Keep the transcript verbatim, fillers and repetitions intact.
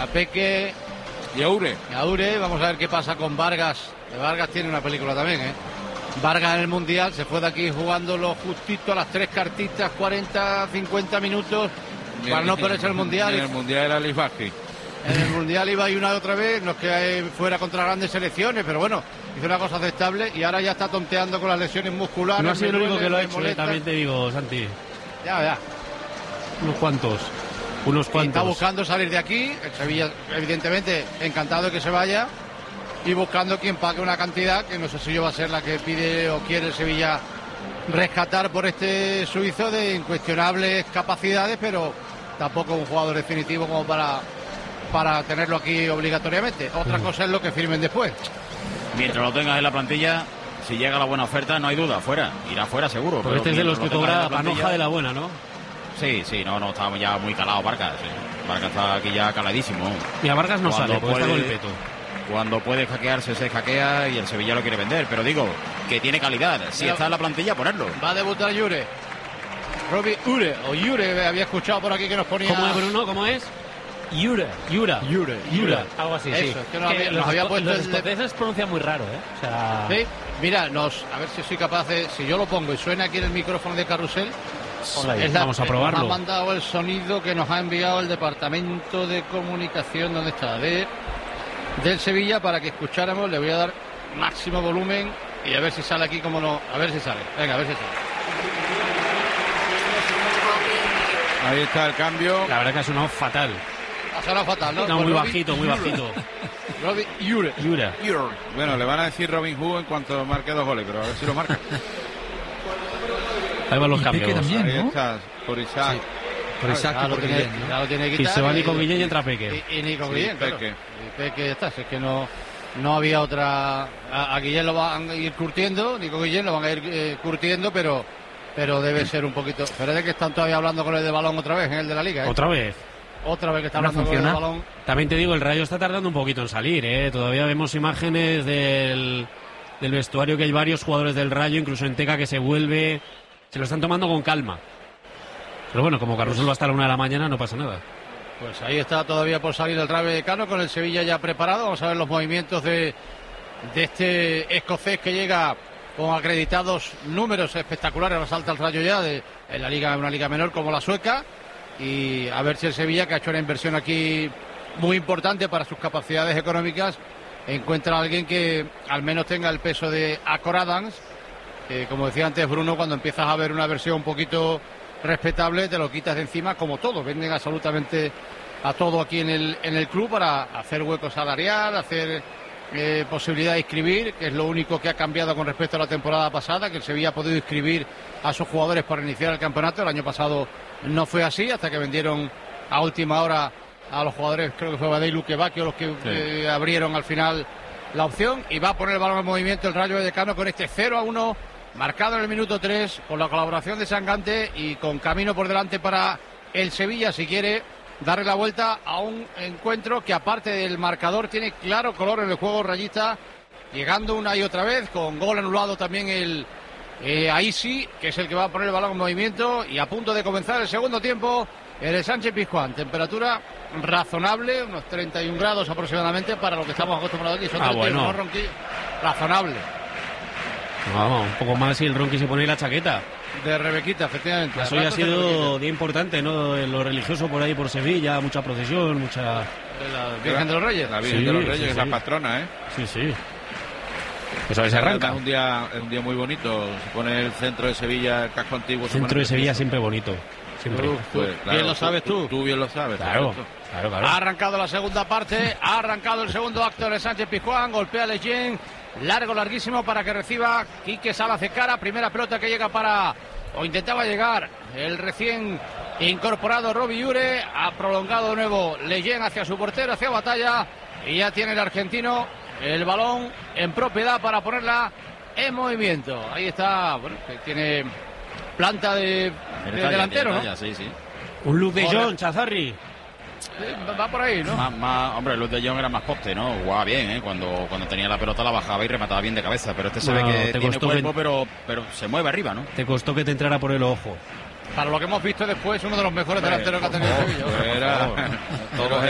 a Peque y a Ure. Y a Ure, vamos a ver qué pasa con Vargas. Que Vargas tiene una película también, ¿eh? Vargas en el Mundial se fue de aquí jugándolo justito a las tres cartitas, cuarenta, cincuenta minutos, para no perderse el Mundial. En el Mundial era Lisbaki. En el Mundial iba y una y otra vez, no es que fuera contra grandes selecciones, pero bueno, hizo una cosa aceptable y ahora ya está tonteando con las lesiones musculares. No ha sido el único que lo ha hecho, molesta. eh, también te digo, Santi. Ya, ya. Unos cuantos. Unos cuantos. Y está buscando salir de aquí. El Sevilla, evidentemente, encantado de que se vaya. Y buscando quien pague una cantidad que no sé si yo va a ser la que pide o quiere el Sevilla rescatar por este suizo de incuestionables capacidades, pero tampoco un jugador definitivo como para, para tenerlo aquí obligatoriamente. Otra cosa es lo que firmen después. Mientras lo tengas en la plantilla, si llega la buena oferta, no hay duda, fuera. Irá fuera seguro. Pues este es de los que cobra panoja de la buena, ¿no? Sí, sí, no, no, estábamos ya muy calados Vargas. Sí. Vargas está aquí ya caladísimo. Y a Vargas no Cuando sale, porque puede, está con el peto. Cuando puede hackearse, se hackea y el Sevilla lo quiere vender. Pero digo, que tiene calidad. Si Pero está en la plantilla, ponerlo. Va a debutar Yure. Robbie Ure, o Yure, había escuchado por aquí que nos ponía... ¿Cómo es, Bruno? ¿Cómo es? Yura. Yura. Yure. Yura. Algo así, Eso, sí. es que nos Que había, los nos había esco- puesto los el de- escoceses pronuncian muy raro, ¿eh? O sea... Sí, mira, nos, a ver si soy capaz de... Si yo lo pongo y suena aquí en el micrófono de Carrusel... Hola, es la- vamos a probarlo. Nos ha mandado el sonido que nos ha enviado el Departamento de Comunicación, ¿dónde está? De, del Sevilla, para que escucháramos. Le voy a dar máximo volumen y a ver si sale aquí como no... A ver si sale. Venga, a ver si sale. Ahí está el cambio. La verdad que ha sonado fatal. Ha sonado fatal, ¿no? No, Pues muy Robbie bajito, muy Yure. bajito. Robbie Yure. Yura. Bueno, le van a decir Robin Hood en cuanto marque dos goles, pero a ver si lo marca. Ahí van los Y cambios. Peque también, Ahí ¿no? está, por Isaac. Por Isaac Ya y lo por tiene, Guillén, ¿no? ya lo tiene que Y quitar. se va Nico Guillén y entra Peque. Y, y Nico Sí, Guillén, claro. Peque. Y Peque está, si es que no, no había otra... A, a Guillén lo van a ir curtiendo, Nico Guillén lo van a ir eh, curtiendo, pero pero debe ser un poquito... Pero es de que están todavía hablando con el de balón otra vez, en el de la Liga, ¿eh? Otra vez. Otra vez que está ¿No hablando con el de funciona? balón. También te digo, el Rayo está tardando un poquito en salir, ¿eh? Todavía vemos imágenes del, del vestuario, que hay varios jugadores del Rayo, incluso en Teca, que se vuelve... Se lo están tomando con calma. Pero bueno, como Carrusel va hasta la una de la mañana, no pasa nada. Pues ahí está todavía por salir el Rayo Vallecano con el Sevilla ya preparado. Vamos a ver los movimientos de, de este escocés que llega con acreditados números espectaculares. Resalta el Rayo ya de, en la liga, una liga menor como la sueca. Y a ver si el Sevilla, que ha hecho una inversión aquí muy importante para sus capacidades económicas, encuentra a alguien que al menos tenga el peso de Acor Adams. Que, como decía antes Bruno, cuando empiezas a ver una versión un poquito respetable, te lo quitas de encima, como todo. Venden absolutamente a todo aquí en el, en el club para hacer hueco salarial, hacer eh, posibilidad de inscribir, que es lo único que ha cambiado con respecto a la temporada pasada, que el Sevilla ha podido inscribir a sus jugadores para iniciar el campeonato. El año pasado no fue así, hasta que vendieron a última hora a los jugadores, creo que fue Badeilu Kebakio los que Sí. eh, abrieron al final la opción, y va a poner el balón en movimiento el Rayo Vallecano con este cero a uno marcado en el minuto tres, con la colaboración de Sangante y con camino por delante para el Sevilla, si quiere darle la vuelta a un encuentro que, aparte del marcador, tiene claro color en el juego rayista, llegando una y otra vez, con gol anulado también el eh, Aisi, que es el que va a poner el balón en movimiento, y a punto de comenzar el segundo tiempo, el Sánchez Pizjuán. Temperatura razonable, unos treinta y un grados aproximadamente para lo que estamos acostumbrados aquí. Son Ah, treinta y uno, bueno. ¿no, Ronqui? Razonable. Vamos, un poco más y el Ronqui se pone la chaqueta. De Rebequita, efectivamente. Eso ya ha Ratos de sido Rebequita. día importante, ¿no? En lo religioso por ahí, por Sevilla, mucha procesión, mucha... De la Virgen de los Reyes. La Virgen Sí, de los sí, Reyes, que es sí. la patrona, ¿eh? Sí, sí. Pues a ver si arranca. Es un día, es un día muy bonito. Se pone el centro de Sevilla, el casco antiguo. El se centro pone de Sevilla precioso. siempre bonito. Siempre. Uf, Pues, Bien claro, lo sabes tú. Tú bien lo sabes. Claro, perfecto. claro, claro. Ha arrancado la segunda parte, ha arrancado el segundo acto de Sánchez Pizjuán, golpea a Leyen, largo, larguísimo para que reciba Quique Salas de cara, primera pelota que llega para, o intentaba llegar, el recién incorporado Robbie Yure, ha prolongado de nuevo Leyen hacia su portero, hacia Batalla, y ya tiene el argentino el balón en propiedad para ponerla en movimiento. Ahí está, bueno, que tiene planta de, de Tiene talla, delantero, tiene ¿no? talla, sí, sí. Un look de Corre. John, Chazarri. Eh, Va por ahí, ¿no? Más, más, hombre, Luz de Jong era más poste, ¿no? Jugaba bien, ¿eh? Cuando, cuando tenía la pelota la bajaba y remataba bien de cabeza. Pero este se No, ve te que tiene costó cuerpo, que- pero, pero se mueve arriba, ¿no? Te costó que te entrara por el ojo. Para lo que hemos visto después, uno de los mejores Hombre, delanteros que ha tenido el Sevilla. Era- Todos